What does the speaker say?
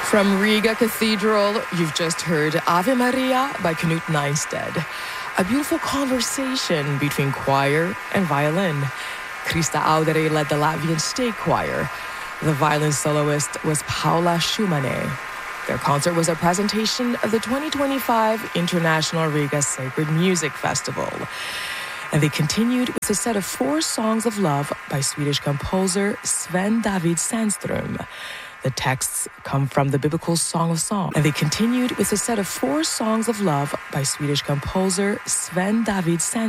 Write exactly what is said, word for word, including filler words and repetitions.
From Riga Cathedral, you've just heard Ave Maria by Knut Neinsted. A beautiful conversation between choir and violin. Krista Audere led the Latvian State Choir. The violin soloist was Paula Shumane. Their concert was a presentation of the twenty twenty-five International Riga Sacred Music Festival. And they continued with a set of four songs of love by Swedish composer Sven David Sandström. The texts come from the biblical Song of Songs. And they continued with a set of four songs of love by Swedish composer Sven David Sandström.